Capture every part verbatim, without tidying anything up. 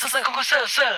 色色空色色。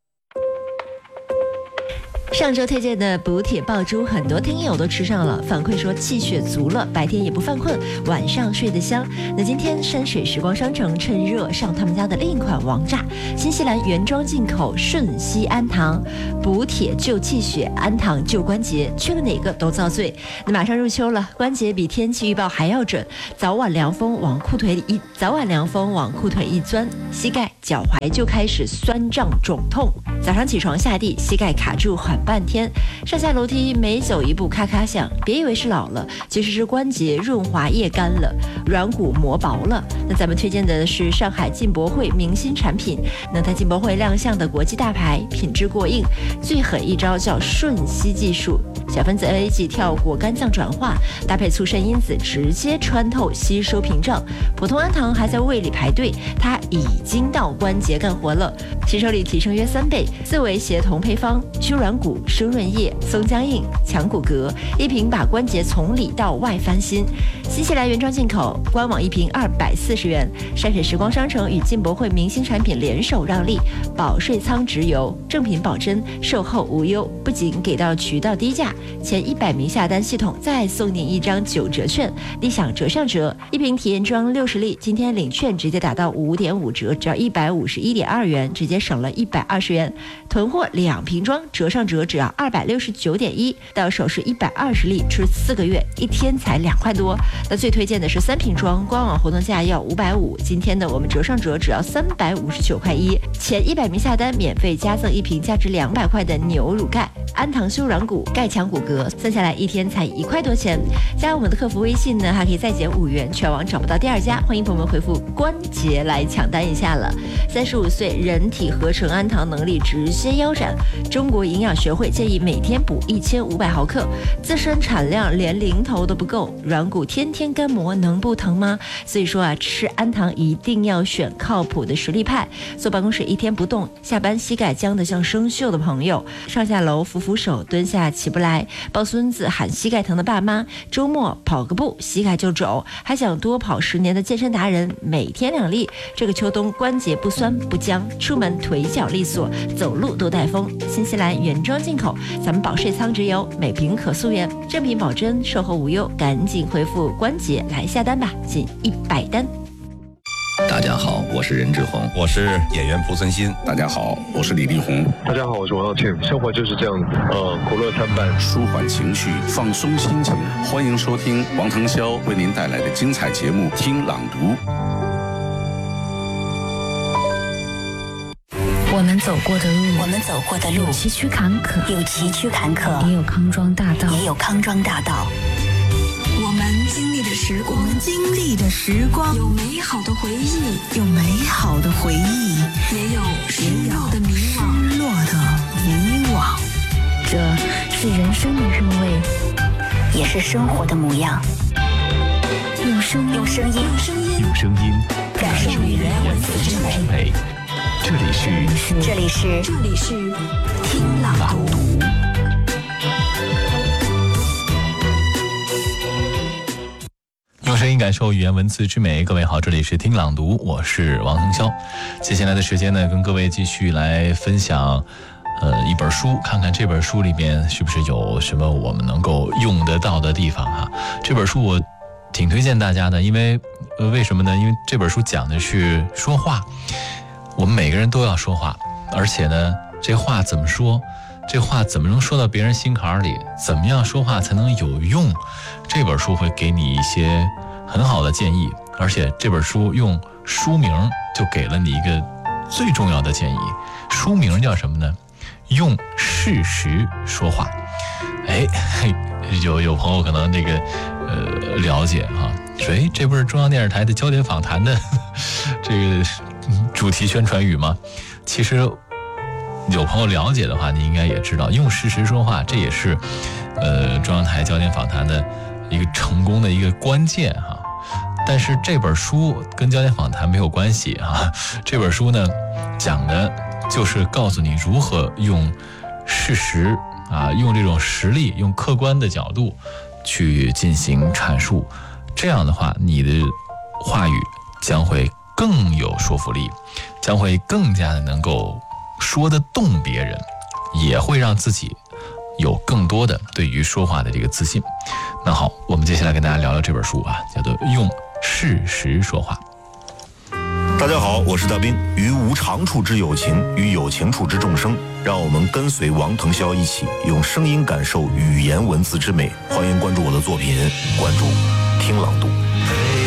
上周推荐的补铁爆珠，很多听友都吃上了，反馈说气血足了，白天也不犯困，晚上睡得香。那今天山水时光商城趁热上他们家的另一款王炸，新西兰原装进口顺熙安糖，补铁救气血，安糖救关节，缺了哪个都遭罪。那马上入秋了，关节比天气预报还要准，早晚凉风往裤腿里一早晚凉风往裤腿一钻，膝盖脚踝就开始酸胀肿痛。早上起床下地，膝盖卡住缓半天，上下楼梯每走一步咔咔响，别以为是老了，其实是关节润滑液干了，软骨磨薄了。那咱们推荐的是上海进博会明星产品，那在进博会亮相的国际大牌，品质过硬，最狠一招叫瞬吸技术，小分子 A A 剂跳过肝脏转化，搭配促渗因子直接穿透吸收屏障。普通安糖还在胃里排队，它已经到关节干活了，吸收力提升约三倍。四维协同配方，修软骨、生润液、松僵硬、强骨骼，一瓶把关节从里到外翻新。新西兰原装进口，官网一瓶二百四十元。山水时光商城与进博会明星产品联手让利，保税仓直邮，正品保真，售后无忧。不仅给到渠道低价，前一百名下单系统再送你一张九折券，立享折上折。一瓶体验装六十粒，今天领券直接打到五点五折，只要一百五十一点二元，直接省了一百二十元。囤货两瓶装折上折只要二百六十九点一，到手是一百二十粒，吃四个月，一天才两块多。那最推荐的是三瓶装，官网活动价要五百五，今天的我们折上折只要三百五十九块一，前一百名下单免费加赠一瓶价值两百块的牛乳钙，安糖修软骨，钙强骨骼，算下来一天才一块多钱。加我们的客服微信呢，还可以再减五元，全网找不到第二家。欢迎朋友们回复关节来抢单一下了。三十五岁人体合成安糖能力直接腰斩，中国营养学会建议每天补一千五百毫克，自身产量连零头都不够，软骨天天干磨能不疼吗？所以说啊，吃安糖一定要选靠谱的实力派。坐办公室一天不动，下班膝盖僵得像生锈的朋友，上下楼扶扶手，蹲下起不来，抱孙子喊膝盖疼的爸妈，周末跑个步膝盖就肿，还想多跑十年的健身达人，每天两粒，这个秋冬关节不酸不僵，出门腿脚利索，走路都带风。新西兰原装进口，咱们保税仓直邮，每瓶可溯源，正品保真，售后无忧，赶紧回复关节来下单吧，仅一百单。 大家好，我是任志宏， 我是演员蒲存昕。 大家好，我是李丽宏。 大家好，我是王耀庆。生活就是这样，呃，苦乐参半， 舒缓情绪，放松心情。欢迎收听王腾霄为您带来的精彩节目《听朗读》。 我们走过的路， 我们走过的路， 有崎岖坎坷， 有崎岖坎坷， 也有康庄大道， 也有康庄大道。 我们经历的时光， 我们经历的时光， 有美好的回忆， 有美好的回忆， 也有失落的迷惘， 失落的迷惘。 这是人生的韵味， 也是生活的模样。 用声音， 用声音， 用声音， 用声音感受语言文字之美。 这里是， 这里是， 这里是听朗读。 用声音感受语言文字之美。各位好，这里是听朗读，我是王腾霄。接下来的时间呢，跟各位继续来分享呃一本书，看看这本书里面是不是有什么我们能够用得到的地方哈。这本书我挺推荐大家的，因为呃为什么呢？因为这本书讲的是说话，我们每个人都要说话，而且呢，这话怎么说？这话怎么能说到别人心坎里？怎么样说话才能有用？这本书会给你一些很好的建议，而且这本书用书名就给了你一个最重要的建议。书名叫什么呢？用事实说话。哎，有有朋友可能这个呃了解哈，说哎，这不是中央电视台的焦点访谈的这个主题宣传语吗？其实有朋友了解的话，你应该也知道，用事实说话，这也是呃中央台焦点访谈的一个成功的一个关键哈。但是这本书跟焦点访谈没有关系哈，这本书呢讲的就是告诉你如何用事实啊，用这种实力，用客观的角度去进行阐述，这样的话你的话语将会更有说服力。 将会更加的能够说得动别人，也会让自己有更多的对于说话的这个自信。那好，我们接下来跟大家聊聊这本书啊，叫做《用事实说话》。 大家好，我是大斌。于无长处之有情，于有情处之众生，让我们跟随王腾霄一起用声音感受语言文字之美。欢迎关注我的作品，关注听朗读。